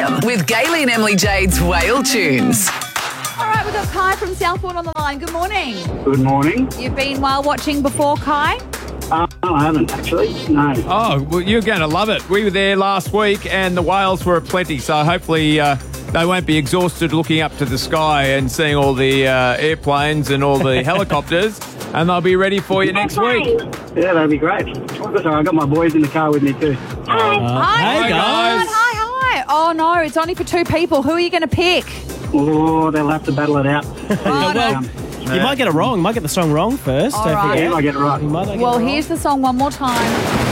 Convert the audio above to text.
Rhythm with Gayley and Emily Jade's Whale Tunes. All right, we've got Kai from Southbourne on the line. Good morning. Good morning. You've been whale watching before, Kai? No, I haven't actually. No. Oh, well, you're going to love it. We were there last week and the whales were aplenty, so hopefully they won't be exhausted looking up to the sky and seeing all the airplanes and all the helicopters, and they'll be ready for you next week. Yeah, that'd be great. Sorry, I got my boys in the car with me too. Hi. Hey, guys. Hi. Oh, no, it's only for two people. Who are you going to pick? Oh, they'll have to battle it out. You might get it wrong. You might get the song wrong first. All Don't right. forget. Yeah, I get it right. You might not get Well, it wrong. here's the song one more time.